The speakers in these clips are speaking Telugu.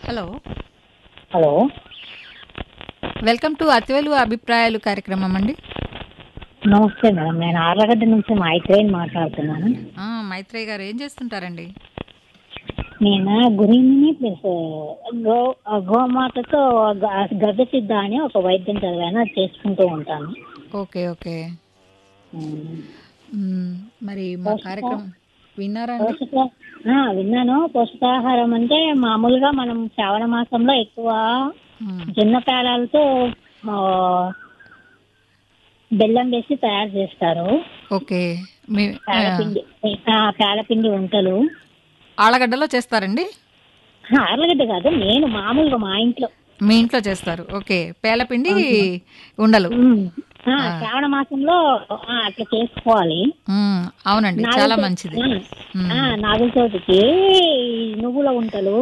హలో. హలో. వెల్కమ్ టు అతివెలు అభిప్రాయాలు కార్యక్రమం అండి. నమస్తే మేడం, నేను ఆర్లగడ్డ నుంచి మైత్రేయిని మాట్లాడుతున్నాను. మైత్రేయి గారు ఏం చేస్తుంటారండి? నేను గురిని ప్లస్ గోమాతతో గర్భసిద్ధ అని ఒక వైద్యం చదివాను, అది చేసుకుంటూ ఉంటాను. Okay okay. మరి మా కార్యక్రమం విన్నారా అండి? విన్నాను. పోషకాహారం అంటే మామూలుగా మనం శ్రావణ మాసంలో ఎక్కువ జొన్న పేలాలతో బెల్లం వేసి తయారు చేస్తారు. ఓకే. పేలపిండి వంటలు ఆళ్ళగడ్డలో చేస్తారండి? ఆర్లగడ్డ కాదు, నేను మామూలుగా మా ఇంట్లో. మీ ఇంట్లో చేస్తారు? ఓకే. పేలపిండి ఉండలు శ్రావణ మాసంలో అట్లా చేసుకోవాలి. అవునండి, చాలా మంచిది. నాగుల చవితికి నువ్వుల వంటలు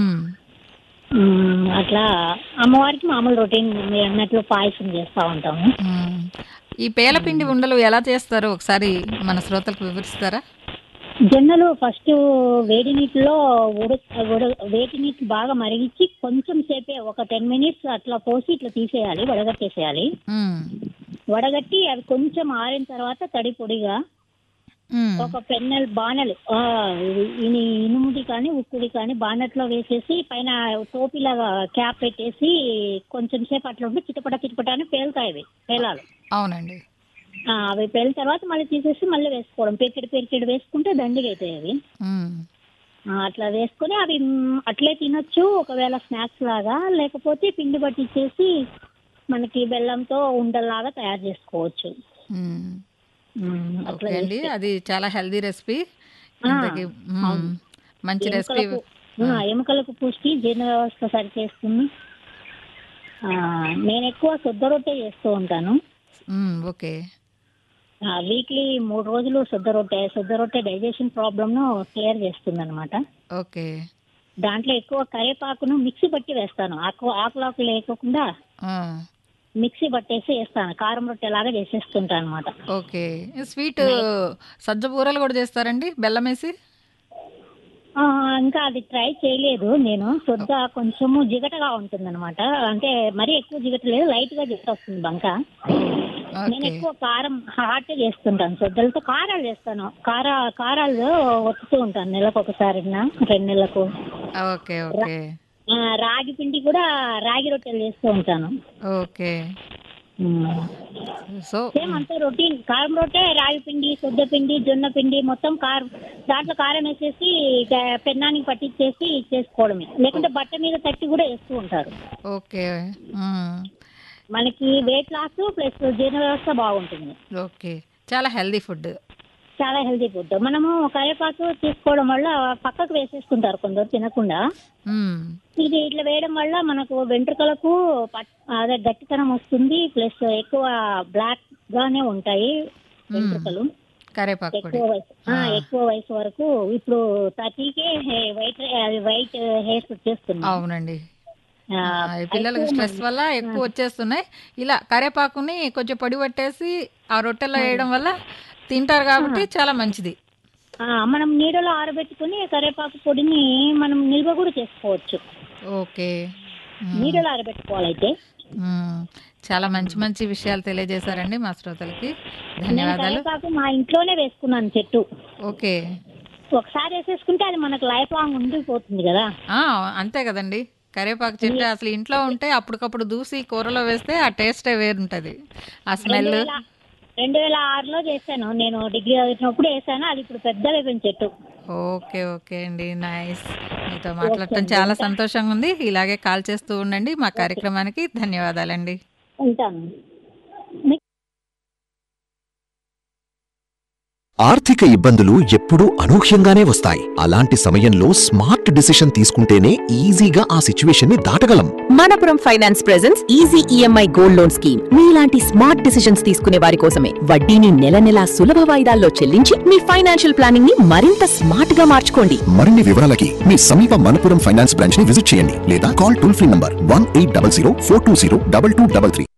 అట్లా అమ్మవారికి మామూలు రొటీన్ మీరు అన్నట్లు పాయసం చేస్తూ ఉంటాము. ఈ పేలపిండి ఉండలు ఎలా చేస్తారో ఒకసారి మన శ్రోతలకు వివరిస్తారా? జొన్నలు ఫస్ట్ వేడి నీటిలో వేడి నీటి బాగా మరిగించి కొంచెం సేపే ఒక 10 minutes అట్లా పోసి ఇట్లా తీసేయాలి, వడగట్టేసేయాలి. వడగట్టి అవి కొంచెం ఆరిన తర్వాత తడి పొడిగా ఒక పెన్నెల్ బాణలు ఇనుముది కానీ ఉక్కుది కానీ బాణట్లో వేసేసి పైన టోపీలాగా క్యాప్ పెట్టేసి కొంచెం సేపు అట్లా ఉండి చిటపట అని పేలుతాయి అవి పేలాలు. అవునండి. అవి పేలిన తర్వాత మళ్ళీ తీసేసి మళ్ళీ వేసుకోవడం, పెరికెడు వేసుకుంటే దండిగా అవుతాయి అవి. అట్లా వేసుకుని అవి అట్లే తినొచ్చు ఒకవేళ స్నాక్స్ లాగా, లేకపోతే పిండి పట్టించేసి మనకి బెల్లంతో ఉండల్లాగా తయారు చేసుకోవచ్చు. ఓకే అండి, అది చాలా హెల్దీ రెసిపీ, మంచి రెసిపీ. ఎముకలకు పుష్టి, జీర్ణ వ్యవస్థ సరి చేస్తుంది. నేను ఎక్కువ శుద్ధ రొట్టె చేస్తూ ఉంటాను. ఓకే. వీక్లీ 3 రోజులు శుద్ధ రొట్టె డైజెషన్ ప్రాబ్లమ్ ను క్లియర్ చేస్తుంది అనమాట. ఓకే. దాంట్లో ఎక్కువ కరివేపాకును మిక్సీ పట్టి వేస్తాను, ఆకులాకు లేకుండా మిక్సీ పట్టేసి వేస్తాను, కారం రొట్టె లాగా చేసేస్తుంటాను అనమాట. ఓకే. స్వీట్ సజ్జ బూరలు కూడా చేస్తారండి బెల్లం వేసి? ఇంకా అది ట్రై చేయలేదు నేను. శుద్ధ కొంచెము జిగటగా ఉంటుంది అనమాట, అంటే మరీ ఎక్కువ జిగట లేదు, లైట్ గా జిగట వస్తుంది బంక. నేను ఎక్కువ కారం హాట్ చేస్తుంటాను, శుద్ధలతో కారాలు చేస్తాను. కారాలు వస్తుతూ ఉంటాను నెలకు ఒకసారి 2 నెలలకు. Okay okay. రాగి పిండి కూడా రాగి రొట్టెలు చేస్తూ ఉంటాను. ఓకే. సేమ్ అంతా రొటీన్, కారం రొట్టె, రాగి పిండి, శుద్ధ పిండి, జొన్న పిండి మొత్తం దాంట్లో కారం వేసేసి పెన్నానికి పట్టించేసి చేసుకోవడమే, లేకుంటే బట్ట మీద తట్టి కూడా వేస్తూ ఉంటారు. ఓకే. మనకి వెయిట్ లాస్ ప్లస్ జీర్ణ వ్యవస్థ బాగుంటుంది. ఓకే. చాలా హెల్దీ ఫుడ్. మనము కరివేపాకు తీసుకోవడం వల్ల పక్కకు వేసేస్తుంటారు కొందరు తినకుండా. ఇది ఇట్లా వేయడం వల్ల మనకు వెంట్రుకలకు అదే గట్టితనం వస్తుంది, ప్లస్ ఎక్కువ బ్లాక్ గానే ఉంటాయి వెంట్రుకలు. ఎక్కువ వయసు వరకు ఇప్పుడు 30కే వైట్ హెయిర్స్ వచ్చేస్తున్నాయి. అవునండి, పిల్లలకి స్ట్రెస్ వల్ల ఎక్కువ వచ్చేస్తున్నాయి. ఇలా కరివేపాకుని కొంచెం పొడి పట్టేసి ఆ రొట్టెల్లో వేయడం వల్ల తింటారు కాబట్టి చాలా మంచిది. మనం నీడలో ఆరబెట్టుకుని కరివేపాకు పొడిని మనం నిల్వ కూడా చేసుకోవచ్చు. ఓకే. నీడలో ఆరబెట్టుకోవాలైతే. చాలా మంచి విషయాలు తెలియజేశారండి మా శ్రోతలకి, ధన్యవాదాలు. కరివేపాకు మా ఇంట్లోనే వేసుకున్నాను చెట్టు. ఓకే. ఒకసారి వేసేసుకుంటే అది మనకు లైఫ్ లాంగ్ ఉండిపోతుంది కదా. అంతే కదండి, కరివేపాకు చెట్టు అసలు ఇంట్లో ఉంటే అప్పటికప్పుడు దూసి కూరలో వేస్తే ఆ టేస్టే వేరుంటది, ఆ స్మెల్. 2006లో చేశాను, నేను డిగ్రీ చదివినప్పుడు వేసాను, అది ఇప్పుడు పెద్దగా అయిపోయింది చెట్టు. ఓకే ఓకే అండి, నైస్. మీతో మాట్లాడటం చాలా సంతోషంగా ఉంది. ఇలాగే కాల్ చేస్తూ ఉండండి మా కార్యక్రమానికి. ధన్యవాదాలండి. ఉంటాను. ఆర్థిక ఇబ్బందులు ఎప్పుడూ అనూహ్యంగానే వస్తాయి. అలాంటి సమయంలో స్మార్ట్ డిసిషన్ తీసుకుంటేనే ఈజీగా ఆ సిచ్యువేషన్ ని దాటగలం. Manappuram finance presents easy EMI gold loan scheme. మీలాంటి స్మార్ట్ డిసిషన్స్ తీసుకునే వారి కోసమే. వడ్డీని నెల సులభ వాయిదాల్లో చెల్లించి మీ ఫైనాన్షియల్ ప్లానింగ్ ని మరింత స్మార్ట్ గా మార్చుకోండి. మరిన్ని వివరాలకి మీ సమీప మనపురం ఫైనాన్స్ బ్రాంచ్ ని విజిట్ చేయండి లేదా కాల్ టోల్ ఫ్రీ నంబర్ 1800 420 2233.